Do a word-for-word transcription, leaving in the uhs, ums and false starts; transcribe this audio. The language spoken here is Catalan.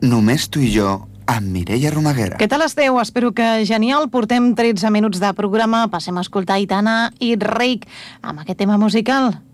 Només tu i jo, amb Mireia Romaguera. Què tal esteu? Espero que genial. Portem tretze minuts de programa. Passem a escoltar Aitana i Reik amb aquest tema musical.